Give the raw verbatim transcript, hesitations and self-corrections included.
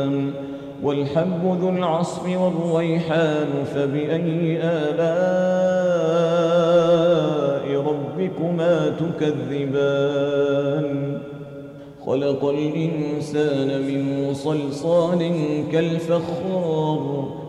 والحب ذو العصف والريحان فبأي آلاء ربكما تكذبان خلق الإنسان من صلصال كالفخار